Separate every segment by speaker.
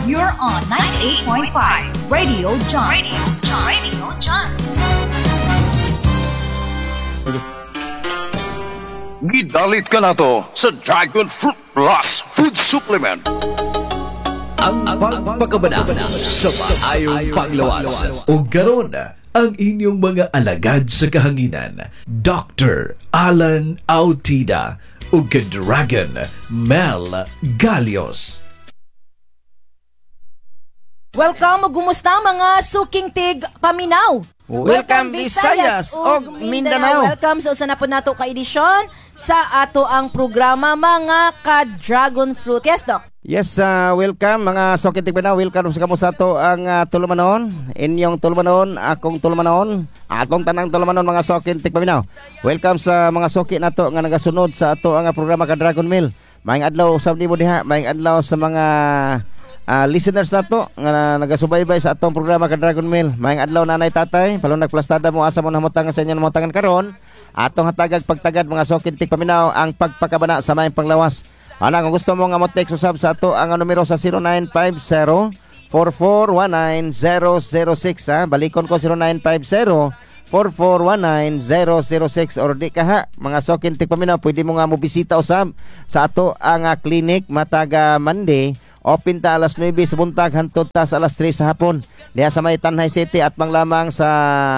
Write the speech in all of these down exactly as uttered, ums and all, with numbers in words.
Speaker 1: You're on ninety-eight point five Radio John. Radio John. Radio John.
Speaker 2: Gidalit ka na to sa Dragon Fruit Plus Food Supplement.
Speaker 3: Ang pagpakabana sa maayong panglawas. O garon ang inyong mga alagad sa kahanginan, Doctor Alan Autida o Dragon Mel Galios.
Speaker 4: Welcome o gumusta mga suking tig paminaw.
Speaker 5: Welcome Visayas o Mindanao.
Speaker 4: Welcome sa usa na po nato ka edisyon sa ato ang programa mga ka-Dragon Fruit. Yes, Doc?
Speaker 5: Yes, uh, welcome mga suking tig paminaw. Welcome sa kamo sa ato ang uh, tulumanon. Inyong tulumanon, akong tulumanon, atong tanang tulumanon mga suking tig paminaw. Welcome sa mga suki nato nga nagasunod sa ato ang uh, programa ka-Dragon Mill. Maayong adlaw usab nimo diha, maayong adlaw sa mga Uh, listeners na to nga nagasubaybay sa atong programa ka Dragon Mill. Maayong adlaw nanay tatay, palong nagplastada mo asa mo namutangan sa inyo namutangan karon. Atong hatagag pagtagad mga suking tig paminaw ang pagpakabana sa maayong panglawas. Ana kung gusto mo nga mo text usab sa ato ang numero sa zero nine five zero, four four one nine, zero zero six ha. Balikon ko zero nine five zero, four four one nine, zero zero six or di ka ha mga suking tig paminaw pwede mo nga mo bisita usab sa ato ang uh, clinic mataga Monday. Open ta alas nuwebe sa buntag hantod ta sa alas tres sa hapon. Diha sa may Tanay City at manglamang sa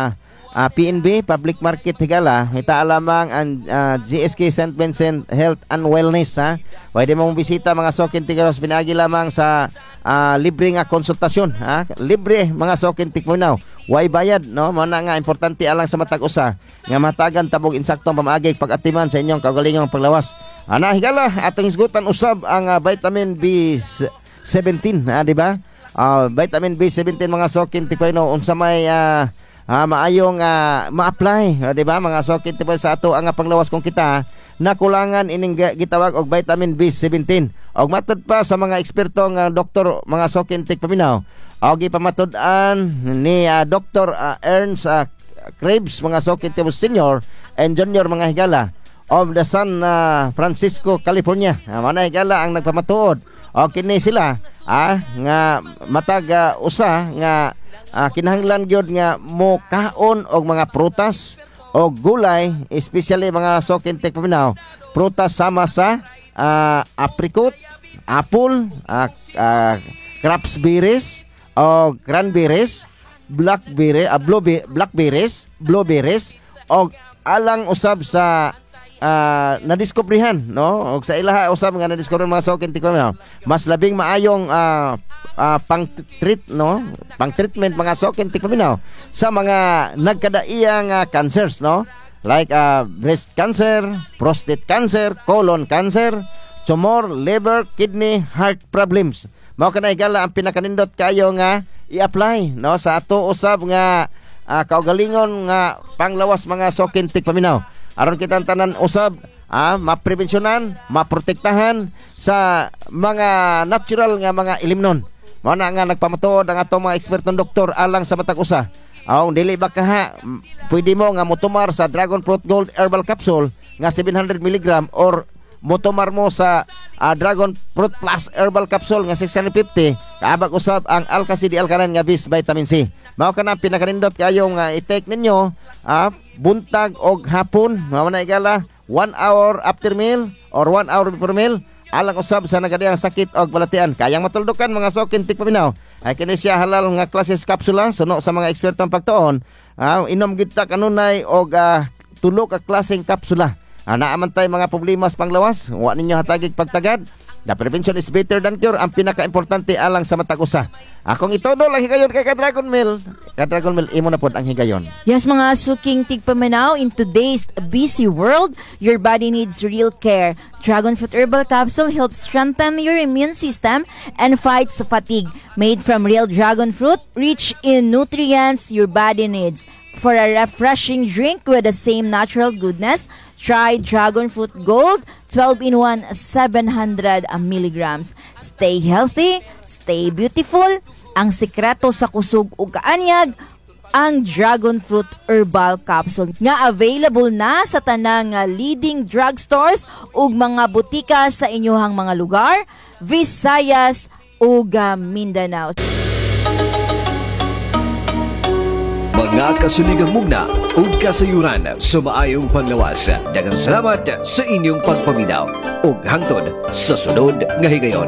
Speaker 5: uh, P N B Public Market Higala. Ita lamang ang uh, G S K Saint Vincent Health and Wellness ha. Pwede mong bisita mga suking tigaros pinagi lamang sa uh, libre nga konsultasyon ha. Libre mga suking tigmunaw. Way bayad no. Mao na nga importante alang sa matag usa nga matagan tabog insaktong pamaagi pag-atiman sa inyong kaugalingong panglawas. Ana higala atong isgutan usab ang uh, vitamin B seventeen ha, di ba? Uh, vitamin B seventeen mga suking tikpayno unsa may uh, uh, maayong uh, ma-apply, uh, di ba? Mga suking tikpay sa ato ang uh, panglawas kung kita nakulangan ining gitawag og vitamin B seventeen. Og matud pa sa mga eksperto nga uh, doktor mga suking tikpaminaw. Og ipamatud-an ni uh, Doctor uh, Ernst uh, Krebs mga suking tikpay senior and junior mga higala of the San uh, Francisco, California. Uh, manay higala ang nagpamatuod. O kini sila ah, nga matag uh, usa nga uh, kinahanglan gyud nga mo kaon og mga prutas o gulay, especially mga suking tig paminaw. Prutas sama sa uh, apricot, apple, uh, uh, crabsberries o cranberries, blackberry, uh, blueberry, blackberries, blueberries o alang usab sa Uh, nadiskubrihan no og sa ilaha usab nga nadiskubre mga suking tig paminaw mas labing maayong uh, uh, pang treat no pang treatment mga suking tig paminaw sa mga nagkadaiyang uh, cancers no like uh, breast cancer, prostate cancer, colon cancer, tumor, liver, kidney, heart problems. Mao kanay gala ang pinakanindot kayo nga i-apply no sa ato usab nga uh, kaugalingon nga panglawas mga suking tig paminaw. Aron kitang tanan usab ah, maprevensyonan, maprotektahan sa mga natural nga mga ilimnon. Mao na nga nagpamatuod ang atong mga ekspertong doktor alang sa matag usa. Aw dili ba kaha pwede mo nga motumar sa Dragon Fruit Gold Herbal Capsule nga seven hundred milligrams or motumar mo sa uh, Dragon Fruit Plus Herbal Capsule nga six hundred fifty kaabag usab ang Alka-C D Alkaline nga bis vitamin C. Mao kana pinakarindot kayo nga i-take ninyo ah, buntag og hapon. Mao na igala one hour after meal or one hour before meal alang usab sa nagadiyang sakit og balatian. Kayang matuldukan mga suking tig paminaw. Ay kini siya halal nga klases kapsula suno sa mga ekspertong pagtuon. Ah, inom gid ta kanunay og uh, tulo ka klaseng kapsula. Ah, naaman tay mga problema sa panglawas, wa ninyo hatagig pagtagad. The prevention is better than cure. Ang pinaka-importante alang sa matag usa. Akong itodo lang higayon kay ka-Dragon Mill. Ka-Dragon Mill, imo na pod ang higayon.
Speaker 4: Yes, mga suking tig paminaw, in today's busy world, your body needs real care. Dragon Fruit Herbal Capsule helps strengthen your immune system and fights fatigue. Made from real dragon fruit, rich in nutrients your body needs. For a refreshing drink with the same natural goodness, try Dragon Fruit Gold twelve in one, seven hundred milligrams. Stay healthy, stay beautiful. Ang sikreto sa kusog ug kaanyag, ang Dragon Fruit Herbal Capsule nga available na sa tanang leading drugstores ug mga butika sa inyohang mga lugar, Visayas ug ah, Mindanao.
Speaker 3: Mga kasuligang mugna ug kasayuran sa maayong panglawas. Daghang salamat sa inyong pagpaminaw ug hangtod sa sunod nga higayon.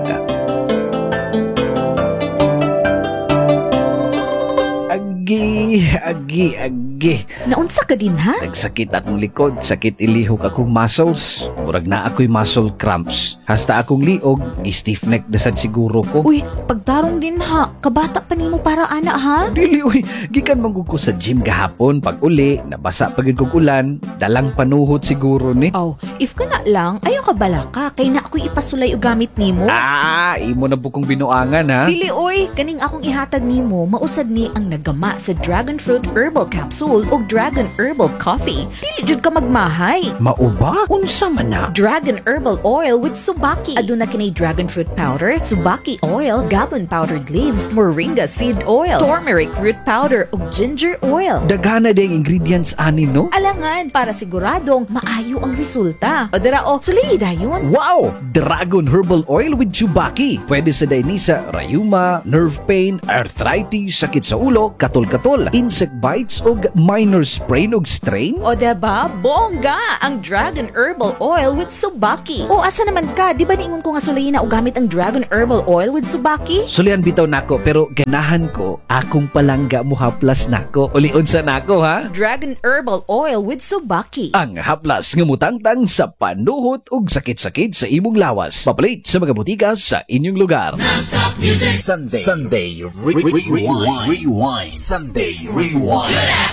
Speaker 3: Agi, agi, agi.
Speaker 1: Naunsa ka din ha?
Speaker 3: Nagsakit akong likod, sakit ilihok akong muscles. Murag na ako'y muscle cramps. Hasta akong liog, stiff neck na sad siguro ko.
Speaker 1: Uy, pagtarong din ha. Kabata pa nimo para ana ha?
Speaker 3: Dili, uy, gikan manggug ko sa gym gahapon. Pag uli, nabasa pagid kog ulan, dalang panuhot siguro ni.
Speaker 1: Oh, if ka na lang, ayaw ka bala ka. Kay na ako'y ipasulay o gamit nimo.
Speaker 3: Ah, imo na bukong binuangan ha.
Speaker 1: Dili oy, kaning akong ihatag nimo, mausad ni ang nagama sa Dragon Fruit Herbal Capsule o Dragon Herbal Coffee. Dili jud ka magmahay.
Speaker 3: Mauba? Unsa man na?
Speaker 1: Dragon Herbal Oil with Subaki. Aduna kini Dragon Fruit Powder, Subaki Oil, Gabon Powdered Leaves, Moringa Seed Oil, Turmeric Root Powder ug Ginger Oil.
Speaker 3: Daghana ding ingredients ani no?
Speaker 1: Alangan para siguradong maayo ang resulta. O dara o, sulihi dayon.
Speaker 3: Wow! Dragon Herbal Oil with Chubaki. Pwede sa dainisa, rayuma, nerve pain, arthritis, sakit sa ulo, katol-katol, insect bites o minor sprain o strain.
Speaker 1: O diba, bongga ang Dragon Herbal Oil with Subaki. O asa naman ka, di ba niingon ko nga sulayin na o gamit ang Dragon Herbal Oil with Subaki?
Speaker 3: Sulian bitaw nako pero ganahan ko akong palangga mo haplas nako. Uliun sa nako ha.
Speaker 1: Dragon Herbal Oil with Subaki.
Speaker 3: Ang haplas nga mutangtang sa panuhot ug sakit-sakit sa imong lawas. Papalit sa mga butika sa inyong lugar.
Speaker 6: Sunday, Sunday, re- re- rewind, rewind, Sunday, rewind.